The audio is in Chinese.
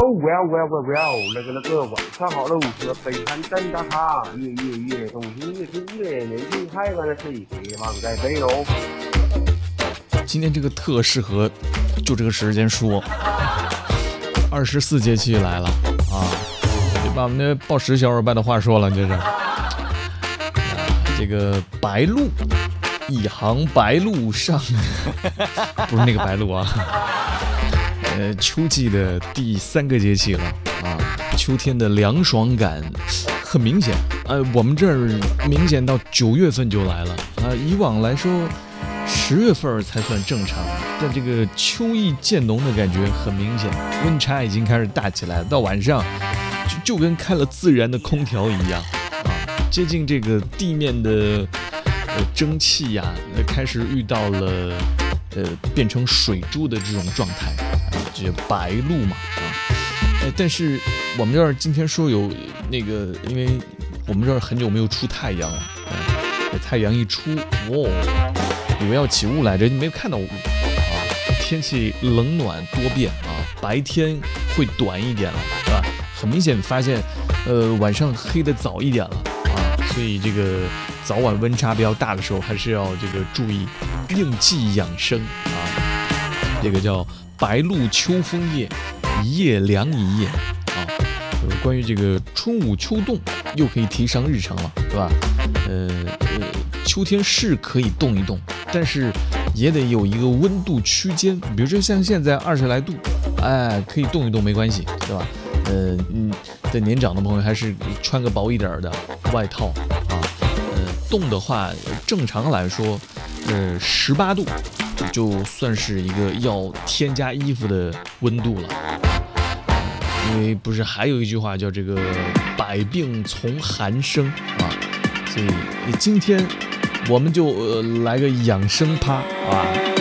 那个，晚上好喽，是北山真的哈，夜，动听越听越年轻，海湾的水别忘在飞喽。 今天这个特适合就这个时间说，24节气来了啊，就把我们的报时小伙伴的话说了，这是这个白鹭，一行白鹭上，不是那个白鹭啊，秋季的第3个节气了啊，秋天的凉爽感很明显，我们这儿明显到9月份就来了啊，以往来说10月份才算正常，但这个秋意渐浓的感觉很明显，温差已经开始大起来了，到晚上就跟开了自然的空调一样啊，接近这个地面的蒸汽呀，开始遇到了变成水珠的这种状态，这白鹭嘛啊，但是我们这儿今天说有那个，因为我们这儿很久没有出太阳了，太阳一出，以为要起雾来着，你没有看到雾啊！天气冷暖多变啊，白天会短一点了，是吧？很明显发现，晚上黑的早一点了啊，所以这个早晚温差比较大的时候，还是要这个注意应季养生啊。这个叫白露秋风夜，一夜凉一夜啊。关于这个春捂秋冻，又可以提上日程了，对吧？秋天是可以动一动，但是也得有一个温度区间，比如说像现在20来度，可以动一动没关系，对吧？对年长的朋友还是穿个薄一点的外套啊。冻的话，正常来说，18度就算是一个要添加衣服的温度了。因为不是还有一句话叫这个百病从寒生啊，所以今天我们就来个养生趴啊。